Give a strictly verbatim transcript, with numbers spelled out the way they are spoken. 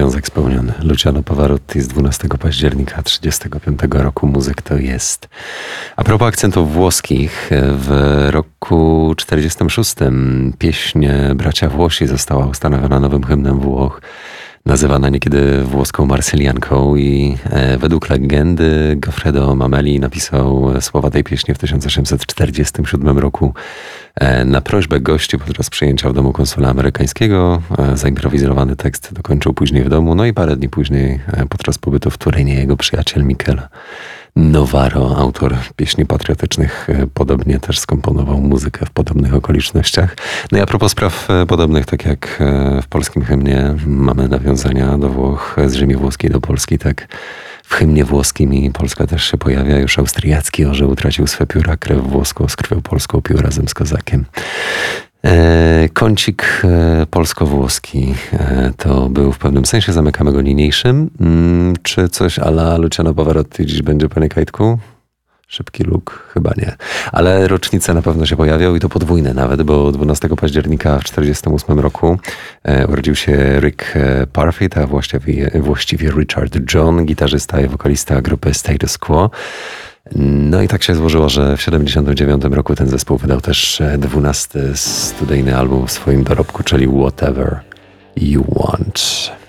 Obowiązek spełniony. Luciano Pavarotti z dwunastego października trzydziestego piątego roku. Muzyk to jest. A propos akcentów włoskich, w roku czterdziestym szóstym pieśń Bracia Włosi została ustanowiona nowym hymnem Włoch. Nazywana niekiedy włoską Marsylianką i e, według legendy Goffredo Mameli napisał słowa tej pieśni w tysiąc osiemset czterdziestym siódmym roku e, na prośbę gości podczas przyjęcia w domu konsula amerykańskiego. E, zaimprowizowany tekst dokończył później w domu, no i parę dni później e, podczas pobytu w Turynie jego przyjaciel Michele Novaro, autor pieśni patriotycznych, podobnie też skomponował muzykę w podobnych okolicznościach. No i a propos spraw podobnych, tak jak w polskim hymnie mamy nawiązania do Włoch, z ziemi włoskiej do Polski, tak w hymnie włoskim i Polska też się pojawia. Już austriacki orzeł utracił swe pióra, krew włoską z krwią polską pił razem z kozakiem. E, kącik e, polsko-włoski e, to był w pewnym sensie, zamykamy go niniejszym. Mm, czy coś a la Luciano Pavarotti dziś będzie, panie Kajtku? Szybki luk? Chyba nie. Ale rocznice na pewno się pojawią i to podwójne nawet, bo dwunastego października w czterdziestym ósmym roku e, urodził się Rick Parfitt, a właściwie, właściwie Richard John, gitarzysta i wokalista grupy Status Quo. No i tak się złożyło, że w siedemdziesiątym dziewiątym roku ten zespół wydał też dwunasty studyjny album w swoim dorobku, czyli Whatever You Want.